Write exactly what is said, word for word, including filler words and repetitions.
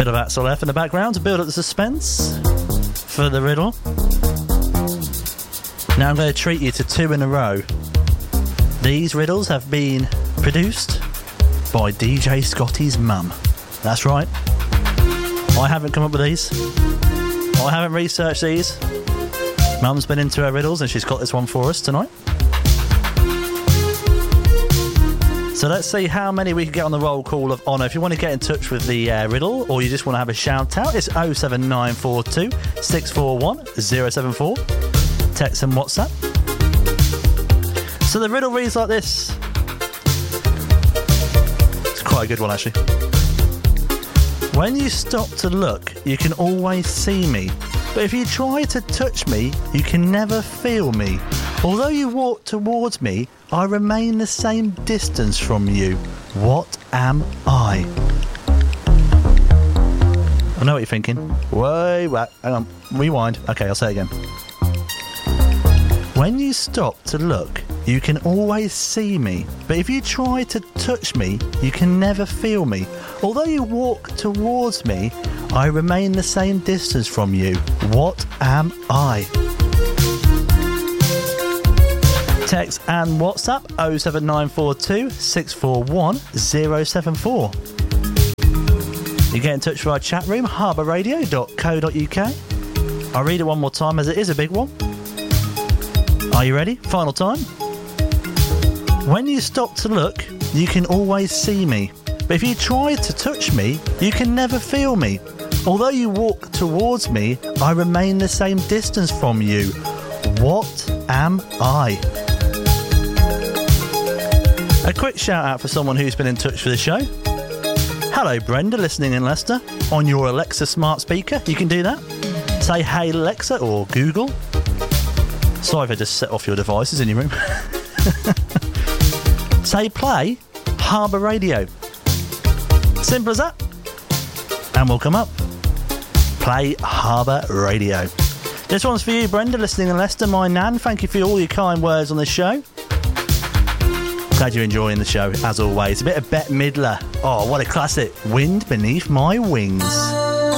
of Axel F in the background to build up the suspense for the riddle. Now I'm going to treat you to two in a row. These riddles have been produced by D J Scotty's mum. That's right. I haven't come up with these. I haven't researched these. Mum's been into her riddles and she's got this one for us tonight. So let's see how many we can get on the roll call of honour. If you want to get in touch with the uh, riddle or you just want to have a shout out, it's oh seven nine four two, six four one, oh seven four. Text and WhatsApp. So the riddle reads like this. It's quite a good one, actually. When you stop to look, you can always see me. But if you try to touch me, you can never feel me. Although you walk towards me, I remain the same distance from you. What am I? I know what you're thinking. Wait, wait, hang on. Rewind. Okay, I'll say it again. When you stop to look, you can always see me. But if you try to touch me, you can never feel me. Although you walk towards me, I remain the same distance from you. What am I? Text and WhatsApp oh seven nine four two, six four one, oh seven four. You get in touch with our chat room, harbour radio dot co dot uk. I'll read it one more time as it is a big one. Are you ready? Final time. When you stop to look, you can always see me. But if you try to touch me, you can never feel me. Although you walk towards me, I remain the same distance from you. What am I? A quick shout out for someone who's been in touch for the show. Hello Brenda, listening in Leicester on your Alexa smart speaker. You can do that. Say hey Alexa or Google. Sorry if I just set off your devices in your room. Say play Harbour Radio. Simple as that. And we'll come up. Play Harbour Radio. This one's for you, Brenda, listening in Leicester, my nan. Thank you for all your kind words on the show. Glad you're enjoying the show, as always. A bit of Bette Midler. Oh, what a classic. Wind Beneath My Wings.